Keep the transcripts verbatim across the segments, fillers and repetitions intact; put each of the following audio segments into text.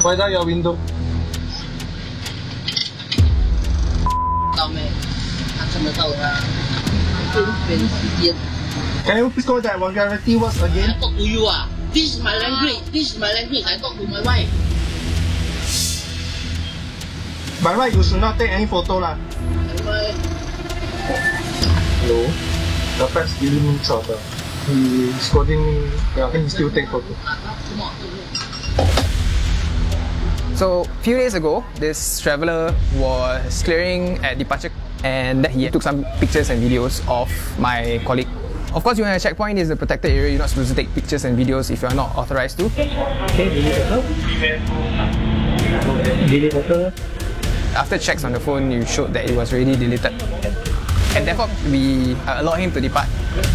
Wipe out your window. 到没？他看得到他，分分时间。 Can you please go that vulgarity words again? I talk to you ah. This is my language. This is my language. I talk to my wife. By right, you should not take any photo lah. My Hello. The press giving me trouble. He is scolding me. Yeah, can he still take photo? So, a few days ago, this traveller was clearing at departure and he took some pictures and videos of my colleague. Of course, when a checkpoint is a protected area, you're not supposed to take pictures and videos if you're not authorized to. Okay, delete photo. Delete photo. After checks on the phone, you showed that it was already deleted. And therefore, we uh, allowed him to depart.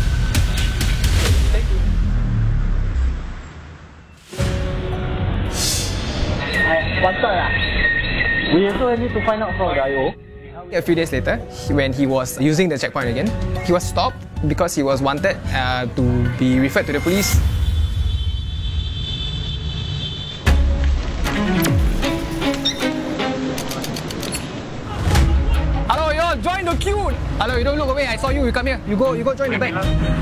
One third. We also need to find out from the I O. A few days later, when he was using the checkpoint again, he was stopped because he was wanted uh, to be referred to the police. Hello, you all join the queue. Hello, you don't look away. I saw you. You come here. You go. You go join the back.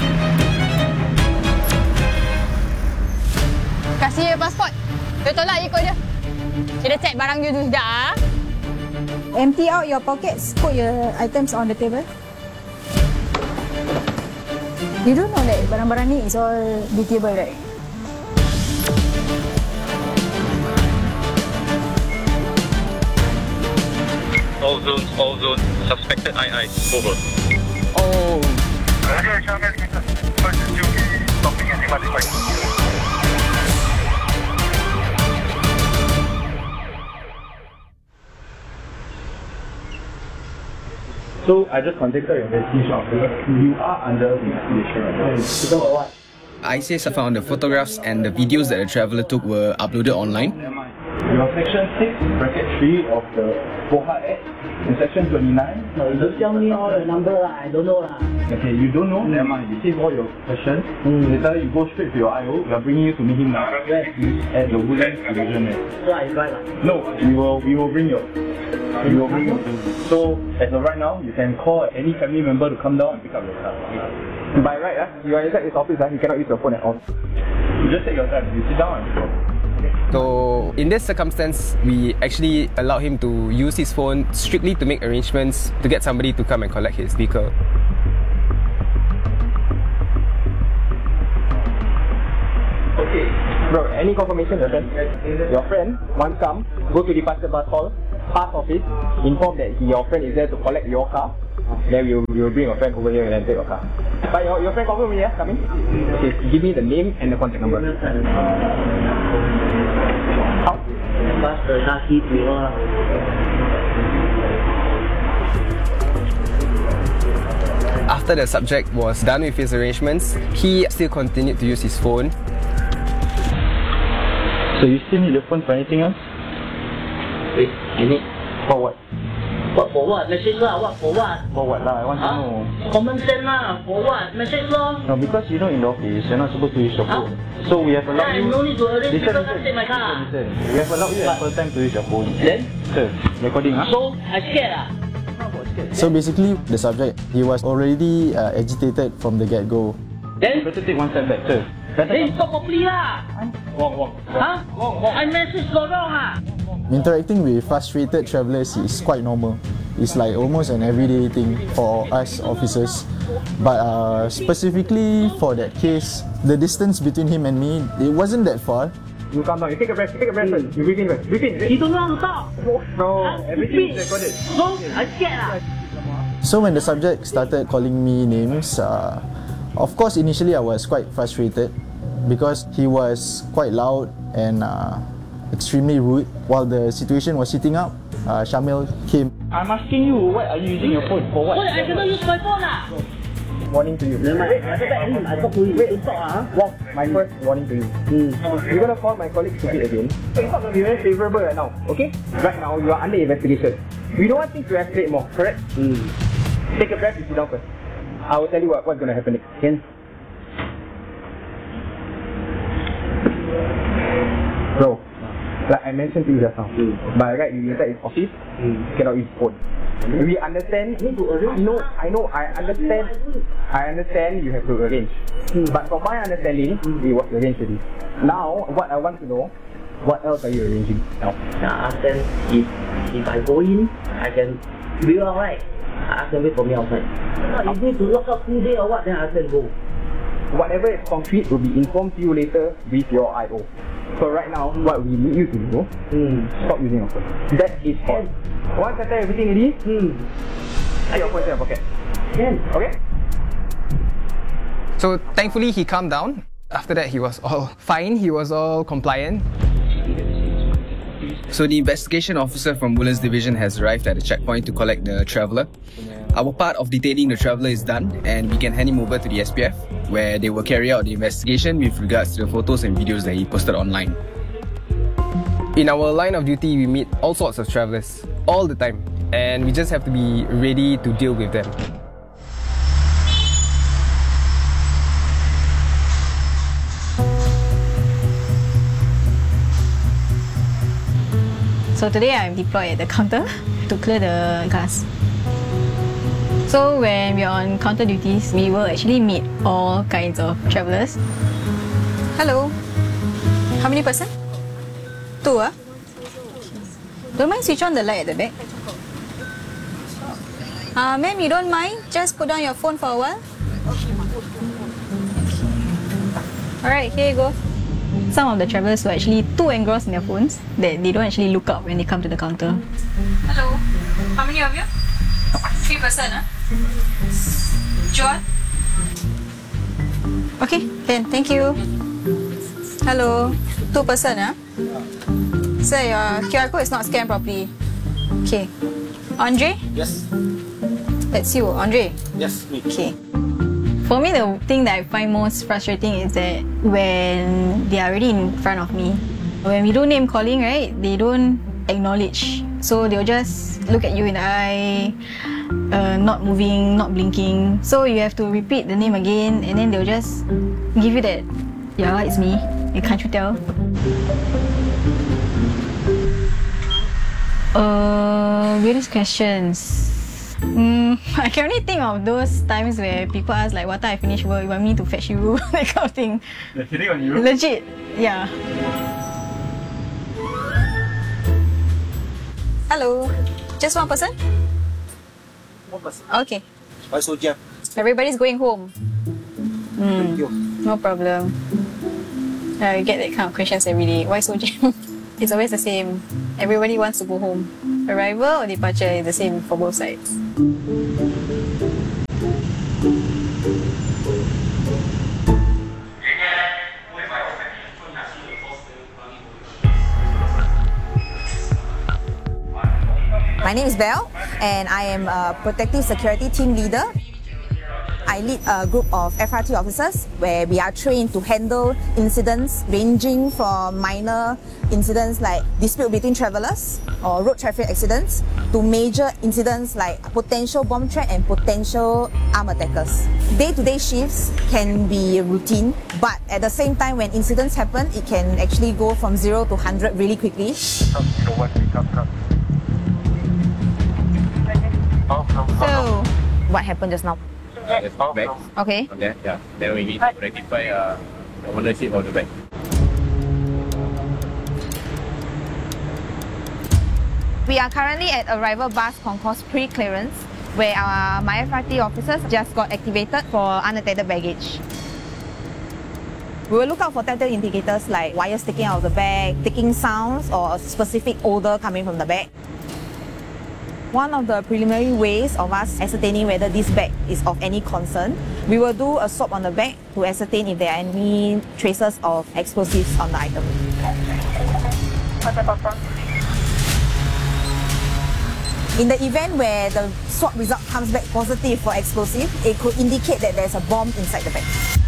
Kasih dia pasport. Dia tolak ikut dia. Kita check barang you tu sekejap ah. Empty out your pockets, put your items on the table. You don't know that barang-barang ni is all detailable, right? All zones, all zones. Suspected I I. Over. Oh. So I just contacted your investigation officer. You are under investigation right now. Because of what? I C S found the photographs and the videos that the traveller took were uploaded online. Your section six, bracket three of the Poha Act, in section twenty-nine. No, you don't tell me all the number lah. I don't know lah. Okay, you don't know? Never mind. You save all your questions. Mm. Later you go straight to your I O. We are bringing you to meet him now. Where? At the Woodlands Division. So I drive lah. No, we will we will bring you. We will bring you. So as of right now, you can call any family member to come down and pick up your car. By right, uh, you are inside this office, uh, you cannot use your phone at all. You just take your time. You sit down and pick up. So, in this circumstance, we actually allowed him to use his phone strictly to make arrangements to get somebody to come and collect his vehicle. Okay. Bro, any confirmation, your friend? Your friend, once come, go to departure bus hall, pass office, inform that he, your friend is there to collect your car. Then we will, we will bring your friend over here and then take your car. But your, your friend confirm me, yeah? Coming? Okay, give me the name and the contact number. How? After the subject was done with his arrangements, he still continued to use his phone. So you still need the phone for anything else? Wait, I need. For what? What for what? Message lah. What for what? For what lah? I want huh? to know. Common sense lah. For what? Message lah. No, because you know in the office, you're not supposed to use your phone. Huh? So we have allowed yeah, you... no need to arrange listen, people listen, to take my car. Listen, listen. We have allowed you ample time to use your phone. Then? Sir, recording huh? So, I scared lah. So basically, the subject, he was already uh, agitated from the get-go. Then? You better take one step back, sir. Better then stop properly lah. Walk, walk. Huh? Walk, walk. I message got wrong ah. Interacting with frustrated travellers is quite normal. It's like almost an everyday thing for us officers. But uh, specifically for that case, the distance between him and me, it wasn't that far. You calm down, you take a breath, take a breath first. You breathe in first. Breathe in. You don't know how to talk. No, huh? everything is recorded. So, I scared lah. So when the subject started calling me names, uh, of course initially I was quite frustrated because he was quite loud and uh, extremely rude. While the situation was heating up, uh, Shamil came. I'm asking you, what are you using your phone for? What? What? I cannot use my phone lah. Warning to you. Wait, I talk to you. Wait, don't talk ah. Walk, my first warning to you. Mm. You're gonna call my colleague stupid again. It's not gonna be very favourable right now, okay? Right now, you are under investigation. We don't want things to escalate more, correct? Mm. Take a breath, you sit down first. I will tell you what, what's gonna happen next. Ken? Bro, Like I mentioned to you just now. Mm. By right, you inside his office, Mm. cannot use phone. We understand. No, I know. I understand. I understand. You have to arrange. Mm. But from my understanding, it was arranged already. Now, what I want to know, what else are you arranging now? Now ask them if if I go in, I can be alright. I ask them wait for me outside. No, if need to lock up two day or what, then I ask them go. Whatever is concrete will be informed to you later with your I O. So right now, what we need you to do, Hmm. stop using your phone. That is all. Once I tell everything ready, Hmm. put your phone in your pocket. Can. Okay? So thankfully he calmed down. After that he was all fine, he was all compliant. So the investigation officer from Woodlands Division has arrived at the checkpoint to collect the traveller. Our part of detaining the traveller is done and we can hand him over to the S P F, where they will carry out the investigation with regards to the photos and videos that he posted online. In our line of duty, we meet all sorts of travellers, all the time, and we just have to be ready to deal with them. So today I'm deployed at the counter to clear the cars. So when we're on counter duties, we will actually meet all kinds of travellers. Hello. How many person? Two, ah? Don't mind switch on the light at the back. Uh, ma'am, you don't mind? Just put down your phone for a while. Alright, here you go. Some of the travellers were actually too engrossed in their phones that they don't actually look up when they come to the counter. Hello. How many of you? Three person, huh? John? Okay, then thank you. Hello. Two person, huh? Sir, your Q R code is not scanned properly. Okay. Andre? Yes. That's you, Andre? Yes, me. Okay. For me, the thing that I find most frustrating is that when they are already in front of me, when we do name calling, right, they don't acknowledge. So they'll just look at you in the eye, uh, not moving, not blinking. So you have to repeat the name again, and then they'll just give you that, yeah, it's me. Can't you tell? Uh, weirdest questions. Mm, I can only think of those times where people ask like, what time I finish work, you want me to fetch you? That kind of thing. They're hitting on you? Legit, yeah. Hello, just one person? One person. Okay. Why so jam? Everybody's going home. Thank Mm, you. no problem. I get that kind of questions every day. Why so jam? It's always the same. Everybody wants to go home. Arrival or departure is the same for both sides. My name is Belle and I am a protective security team leader. I lead a group of F R T officers where we are trained to handle incidents ranging from minor incidents like dispute between travellers or road traffic accidents to major incidents like potential bomb threat and potential armed attackers. Day-to-day shifts can be routine, but at the same time when incidents happen, it can actually go from zero to one hundred really quickly. So, what happened just now? Uh, there's two bags. Okay. On there, yeah. Then we need to rectify uh, the ownership of the bag. We are currently at Arrival Bus Concourse pre-clearance, where our My F R T officers just got activated for unattended baggage. We will look out for telltale indicators like wires sticking out of the bag, ticking sounds, or a specific odour coming from the bag. One of the preliminary ways of us ascertaining whether this bag is of any concern, we will do a swab on the bag to ascertain if there are any traces of explosives on the item. In the event where the swab result comes back positive for explosive, it could indicate that there's a bomb inside the bag.